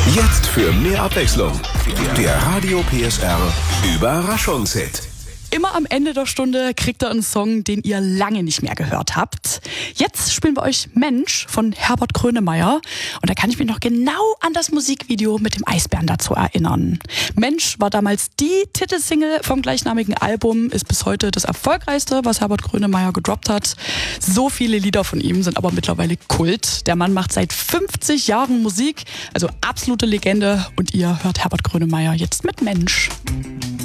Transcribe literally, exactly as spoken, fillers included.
Jetzt für mehr Abwechslung. Der Radio P S R Überraschungshit. Immer am Ende der Stunde kriegt ihr einen Song, den ihr lange nicht mehr gehört habt. Jetzt spielen wir euch Mensch von Herbert Grönemeyer. Und da kann ich mich noch genau an das Musikvideo mit dem Eisbären dazu erinnern. Mensch war damals die Titelsingle vom gleichnamigen Album, ist bis heute das erfolgreichste, was Herbert Grönemeyer gedroppt hat. So viele Lieder von ihm sind aber mittlerweile Kult. Der Mann macht seit fünfzig Jahren Musik, also absolute Legende. Und ihr hört Herbert Grönemeyer jetzt mit Mensch.